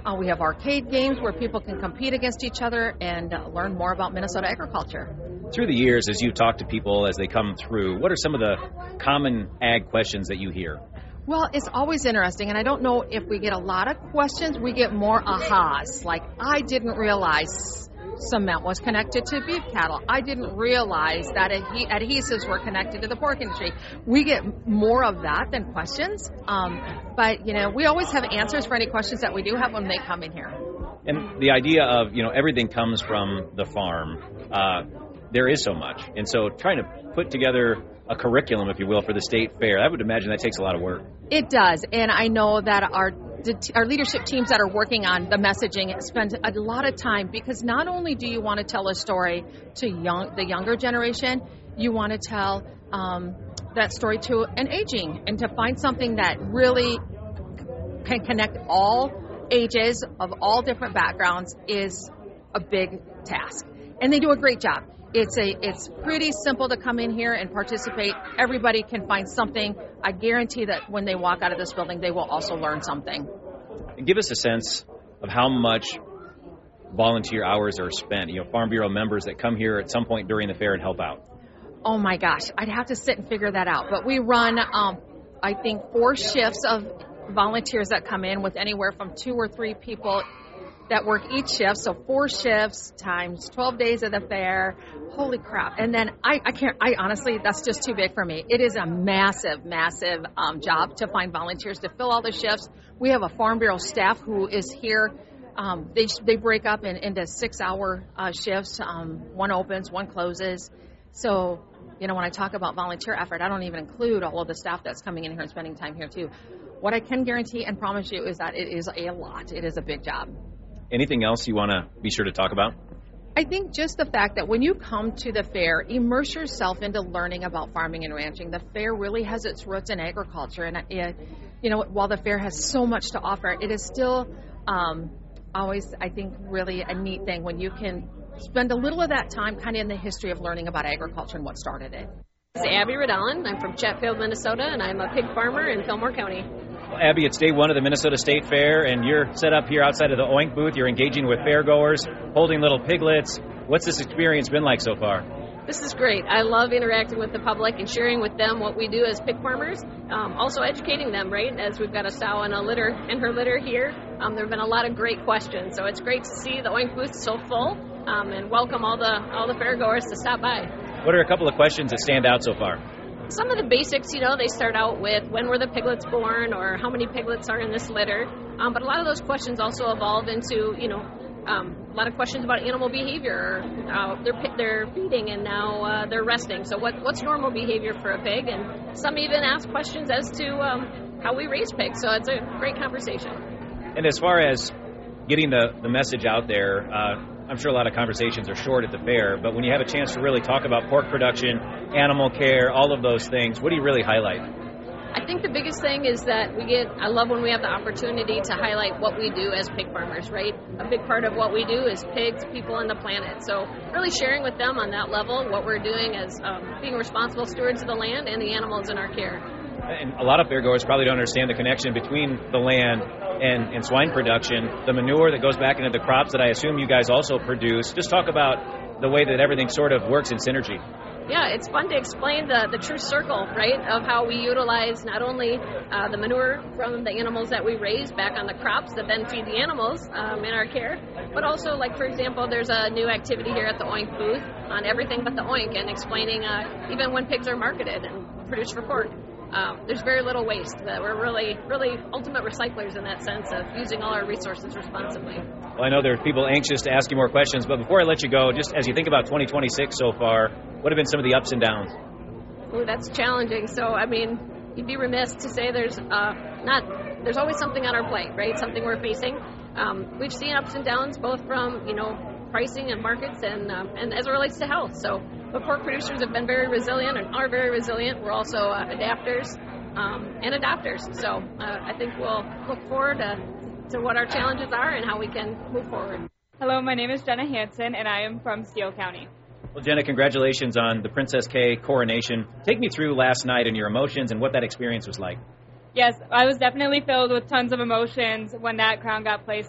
We have arcade games where people can compete against each other and learn more about Minnesota agriculture. Through the years, as you talk to people as they come through, what are some of the common ag questions that you hear? Well, it's always interesting, and I don't know if we get a lot of questions. We get more ahas, like, I didn't realize cement was connected to beef cattle. I didn't realize that adhesives were connected to the pork industry. We get more of that than questions, but, we always have answers for any questions that we do have when they come in here. And the idea of, everything comes from the farm. There is so much. And so trying to put together a curriculum, if you will, for the state fair, I would imagine that takes a lot of work. It does. And I know that our leadership teams that are working on the messaging spend a lot of time, because not only do you want to tell a story to the younger generation, you want to tell that story to an aging, and to find something that really can connect all ages of all different backgrounds is a big task. And they do a great job. It's pretty simple to come in here and participate. Everybody can find something. I guarantee that when they walk out of this building, they will also learn something. And give us a sense of how much volunteer hours are spent. Farm Bureau members that come here at some point during the fair and help out. Oh my gosh, I'd have to sit and figure that out. But we run, I think, 4 shifts of volunteers that come in, with anywhere from 2 or 3 people that work each shift. So 4 shifts times 12 days of the fair. Holy crap. And then I honestly, that's just too big for me. It is a massive, massive job to find volunteers to fill all the shifts. We have a Farm Bureau staff who is here. They break up into 6-hour shifts. One opens, one closes. So, when I talk about volunteer effort, I don't even include all of the staff that's coming in here and spending time here too. What I can guarantee and promise you is that it is a lot. It is a big job. Anything else you want to be sure to talk about? I think just the fact that when you come to the fair, immerse yourself into learning about farming and ranching. The fair really has its roots in agriculture. And, while the fair has so much to offer, it is still always, I think, really a neat thing when you can spend a little of that time kind of in the history of learning about agriculture and what started it. This is Abby Riddellin. I'm from Chatfield, Minnesota, and I'm a pig farmer in Fillmore County. Well, Abby, it's day 1 of the Minnesota State Fair, and you're set up here outside of the Oink booth. You're engaging with fairgoers, holding little piglets. What's this experience been like so far? This is great. I love interacting with the public and sharing with them what we do as pig farmers. Also educating them, right? As we've got a sow and her litter here. There have been a lot of great questions, so it's great to see the Oink booth so full, and welcome all the fairgoers to stop by. What are a couple of questions that stand out so far? Some of the basics, they start out with when were the piglets born, or how many piglets are in this litter. But a lot of those questions also evolve into, a lot of questions about animal behavior. They're feeding and now they're resting. So what's normal behavior for a pig? And some even ask questions as to how we raise pigs. So it's a great conversation. And as far as getting the message out there, I'm sure a lot of conversations are short at the fair, but when you have a chance to really talk about pork production, animal care, all of those things, what do you really highlight? I think the biggest thing is that I love when we have the opportunity to highlight what we do as pig farmers, right? A big part of what we do is pigs, people, and the planet. So really sharing with them on that level what we're doing as being responsible stewards of the land and the animals in our care. And a lot of fairgoers probably don't understand the connection between the land and swine production, the manure that goes back into the crops that I assume you guys also produce. Just talk about the way that everything sort of works in synergy. Yeah, it's fun to explain the true circle, right, of how we utilize not only the manure from the animals that we raise back on the crops that then feed the animals in our care, but also, like, for example, there's a new activity here at the Oink booth on everything but the Oink, and explaining even when pigs are marketed and produced for pork. There's very little waste. That we're really, really ultimate recyclers in that sense of using all our resources responsibly. Well, I know there are people anxious to ask you more questions, but before I let you go, just as you think about 2026 so far, what have been some of the ups and downs? Ooh, that's challenging. So, you'd be remiss to say there's always something on our plate, right? Something we're facing. We've seen ups and downs both from, pricing and markets and as it relates to health. So, but pork producers have been very resilient and are very resilient. We're also adapters and adopters. So I think we'll look forward to what our challenges are and how we can move forward. Hello, my name is Jenna Hansen, and I am from Steele County. Well, Jenna, congratulations on the Princess K coronation. Take me through last night and your emotions and what that experience was like. Yes, I was definitely filled with tons of emotions when that crown got placed